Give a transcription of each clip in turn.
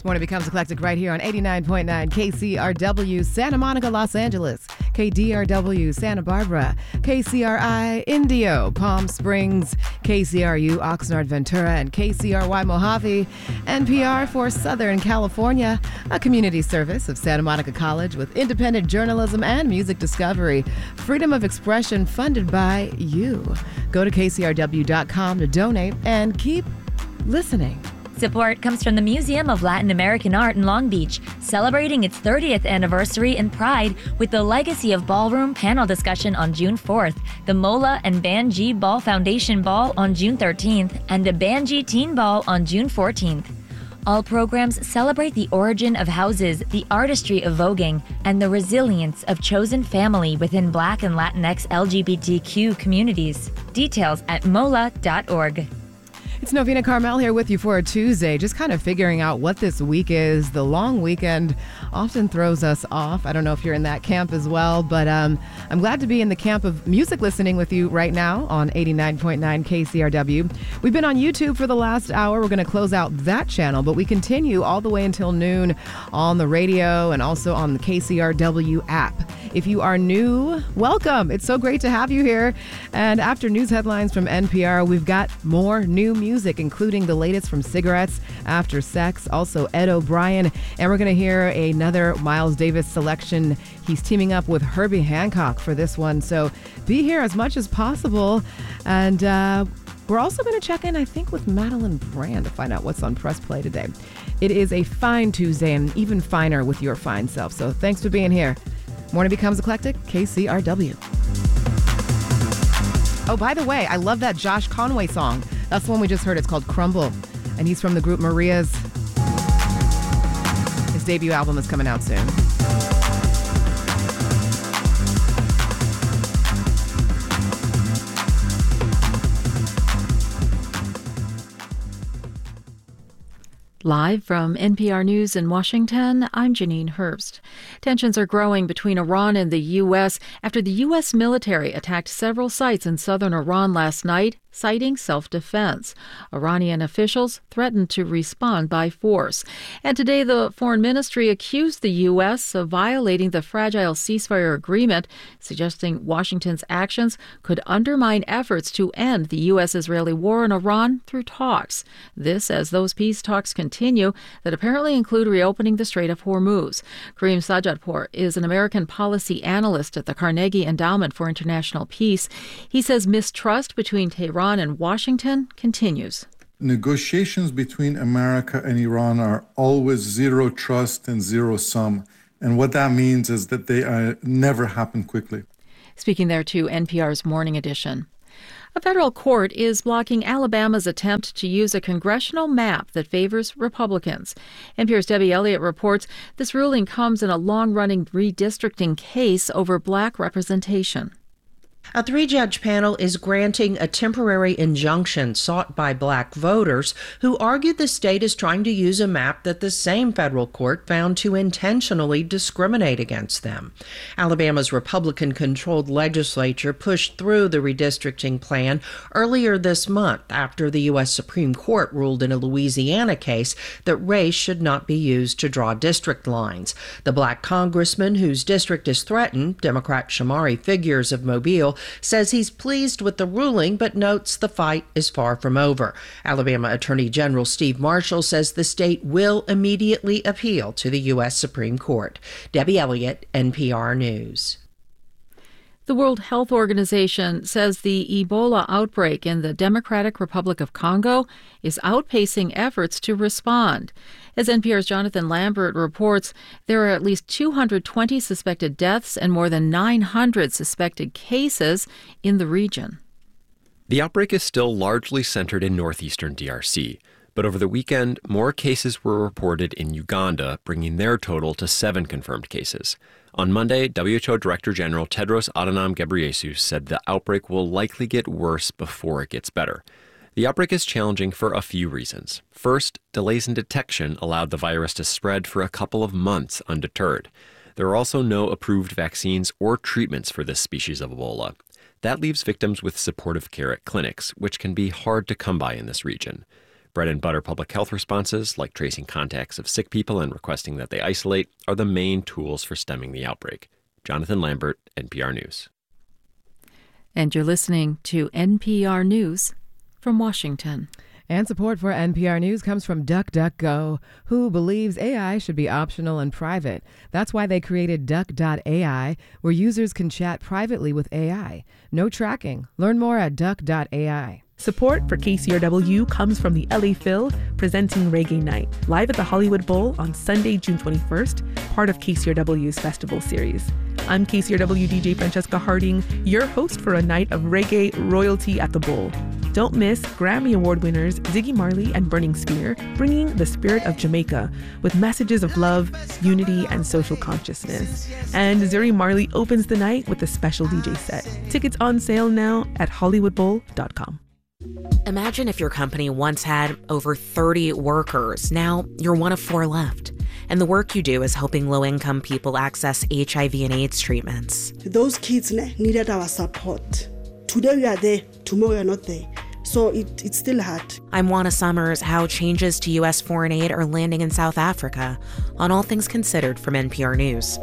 Morning Becomes Eclectic right here on 89.9 KCRW, Santa Monica, Los Angeles, KDRW, Santa Barbara, KCRI, Indio, Palm Springs, KCRU, Oxnard, Ventura, and KCRY, Mojave, NPR for Southern California, a community service of Santa Monica College with independent journalism and music discovery. Freedom of expression funded by you. Go to kcrw.com to donate and keep listening. Support comes from the Museum of Latin American Art in Long Beach, celebrating its 30th anniversary in Pride with the Legacy of Ballroom panel discussion on June 4th, the Mola and Banji Ball Foundation Ball on June 13th, and the Banji Teen Ball on June 14th. All programs celebrate the origin of houses, the artistry of voguing, and the resilience of chosen family within Black and Latinx LGBTQ communities. Details at mola.org. It's Novena Carmel here with you for a Tuesday, just kind of figuring out what this week is. The long weekend often throws us off. I don't know if you're in that camp as well, but I'm glad to be in the camp of music listening with you right now on 89.9 KCRW. We've been on YouTube for the last hour. We're going to close out that channel, but we continue all the way until noon on the radio and also on the KCRW app. If you are new, welcome. It's so great to have you here. And after news headlines from NPR, we've got more new music, including the latest from Cigarettes, After Sex, also Ed O'Brien, and we're going to hear another Miles Davis selection. He's teaming up with Herbie Hancock for this one, so be here as much as possible. And we're also going to check in, I think, with Madeline Brand to find out what's on Press Play today. It is a fine Tuesday and even finer with your fine self, so thanks for being here. Morning Becomes Eclectic, KCRW. Oh, by the way, I love that Josh Conway song. That's the one we just heard. It's called Crumble. And he's from the group Maria's. His debut album is coming out soon. Live from NPR News in Washington, I'm Janine Herbst. Tensions are growing between Iran and the U.S. after the U.S. military attacked several sites in southern Iran last night, citing self-defense. Iranian officials threatened to respond by force. And today, the foreign ministry accused the U.S. of violating the fragile ceasefire agreement, suggesting Washington's actions could undermine efforts to end the U.S.-Israeli war in Iran through talks. This as those peace talks continue that apparently include reopening the Strait of Hormuz. Kareem Sajadpour is an American policy analyst at the Carnegie Endowment for International Peace. He says mistrust between Tehran and Washington continues. Negotiations between America and Iran are always zero trust and zero sum. And what that means is that they never happen quickly. Speaking there to NPR's Morning Edition. A federal court is blocking Alabama's attempt to use a congressional map that favors Republicans. NPR's Debbie Elliott reports this ruling comes in a long-running redistricting case over black representation. A three-judge panel is granting a temporary injunction sought by black voters who argued the state is trying to use a map that the same federal court found to intentionally discriminate against them. Alabama's Republican-controlled legislature pushed through the redistricting plan earlier this month after the U.S. Supreme Court ruled in a Louisiana case that race should not be used to draw district lines. The black congressman whose district is threatened, Democrat Shamari Figures of Mobile, says he's pleased with the ruling, but notes the fight is far from over. Alabama Attorney General Steve Marshall says the state will immediately appeal to the U.S. Supreme Court. Debbie Elliott, NPR News. The World Health Organization says the Ebola outbreak in the Democratic Republic of Congo is outpacing efforts to respond. As NPR's Jonathan Lambert reports, there are at least 220 suspected deaths and more than 900 suspected cases in the region. The outbreak is still largely centered in northeastern DRC, but over the weekend, more cases were reported in Uganda, bringing their total to 7 confirmed cases. On Monday, WHO Director General Tedros Adhanom Ghebreyesus said the outbreak will likely get worse before it gets better. The outbreak is challenging for a few reasons. First, delays in detection allowed the virus to spread for a couple of months undeterred. There are also no approved vaccines or treatments for this species of Ebola. That leaves victims with supportive care at clinics, which can be hard to come by in this region. Bread and butter public health responses, like tracing contacts of sick people and requesting that they isolate, are the main tools for stemming the outbreak. Jonathan Lambert, NPR News. And you're listening to NPR News from Washington. And support for NPR News comes from DuckDuckGo, who believes AI should be optional and private. That's why they created Duck.ai, where users can chat privately with AI. No tracking. Learn more at Duck.ai. Support for KCRW comes from the LA Phil, presenting Reggae Night, live at the Hollywood Bowl on Sunday, June 21st, part of KCRW's festival series. I'm KCRW DJ Francesca Harding, your host for a night of reggae royalty at the Bowl. Don't miss Grammy Award winners Ziggy Marley and Burning Spear, bringing the spirit of Jamaica with messages of love, unity, and social consciousness. And Zuri Marley opens the night with a special DJ set. Tickets on sale now at hollywoodbowl.com. Imagine if your company once had over 30 workers. Now you're one of 4 left. And the work you do is helping low-income people access HIV and AIDS treatments. Those kids needed our support. Today we are there, tomorrow we are not there. So it's still hard. I'm Juana Summers. How changes to U.S. foreign aid are landing in South Africa on All Things Considered from NPR News.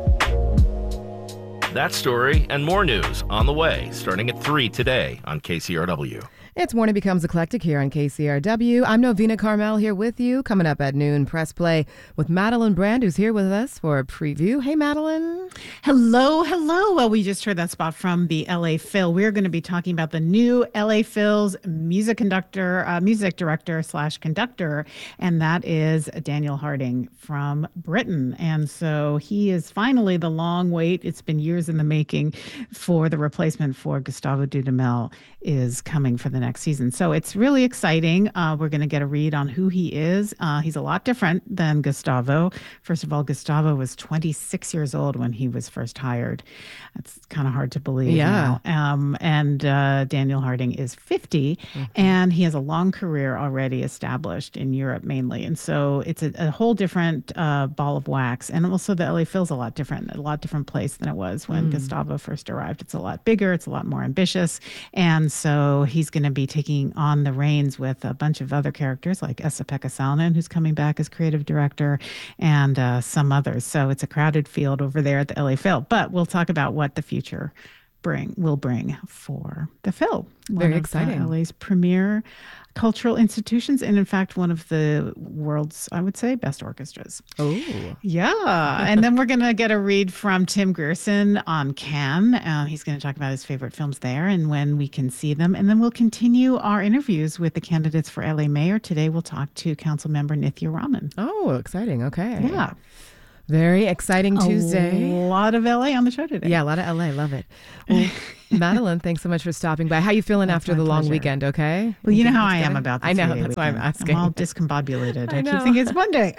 That story and more news on the way, starting at 3 today on KCRW. It's Morning Becomes Eclectic here on KCRW. I'm Novena Carmel here with you. Coming up at noon, Press Play with Madeline Brand, who's here with us for a preview. Hey, Madeline. Hello, hello. Well, we just heard that spot from the LA Phil. We're going to be talking about the new LA Phil's music director / conductor, and that is Daniel Harding from Britain. And so he is finally the long wait. It's been years in the making for the replacement for Gustavo Dudamel is coming for the next season. So it's really exciting. We're going to get a read on who he is. He's a lot different than Gustavo. First of all, Gustavo was 26 years old when he was first hired. That's kind of hard to believe. Yeah. Now. And Daniel Harding is 50, and he has a long career already established in Europe mainly. And so it's a whole different ball of wax. And also the LA Phil's a lot different place than it was when Gustavo first arrived. It's a lot bigger. It's a lot more ambitious. And so he's going to be taking on the reins with a bunch of other characters like Esa-Pekka Salonen, who's coming back as creative director, and some others. So it's a crowded field over there at the LA Phil. But we'll talk about what the future will bring for the Phil. Very exciting. LA's premier cultural institutions, and in fact, one of the world's, I would say, best orchestras. Oh. Yeah. And then we're going to get a read from Tim Grierson on Cannes. He's going to talk about his favorite films there and when we can see them. And then we'll continue our interviews with the candidates for LA Mayor. Today, we'll talk to Councilmember Nithya Raman. Oh, exciting. Okay. Yeah. Very exciting Tuesday. A lot of LA on the show today. Yeah, a lot of LA. Love it. Well, Madeline, thanks so much for stopping by. How you feeling after the long weekend, okay? Well, you know how I am about this. I know, that's weekend. Why I'm asking. I'm all discombobulated. I keep thinking it's Monday.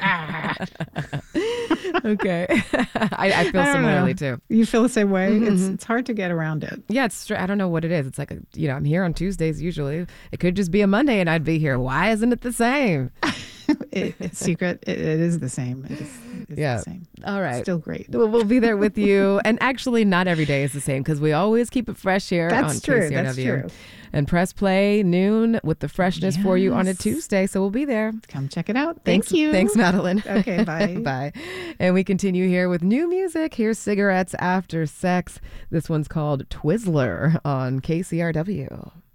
Okay. I feel similarly, too. You feel the same way? Mm-hmm. It's hard to get around it. Yeah, I don't know what it is. It's like, I'm here on Tuesdays usually. It could just be a Monday and I'd be here. Why isn't it the same? It's secret. It is the same. It's the same. All right. Still great. We'll be there with you. And actually, not every day is the same because we always keep it fresh here on KCRW. That's true. And Press Play noon with the freshness for you on a Tuesday. So we'll be there. Come check it out. Thank you. Thanks, Madeline. Okay, bye. Bye. And we continue here with new music. Here's Cigarettes After Sex. This one's called Twizzler on KCRW.